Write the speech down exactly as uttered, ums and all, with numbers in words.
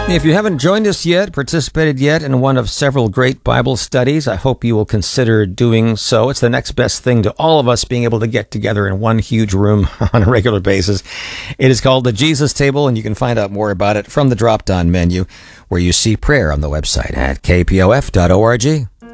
If you haven't joined us yet, participated yet in one of several great Bible studies, I hope you will consider doing so. It's the next best thing to all of us being able to get together in one huge room on a regular basis. It is called the Jesus Table, and you can find out more about it from the drop-down menu where you see prayer on the website at k p o f dot org.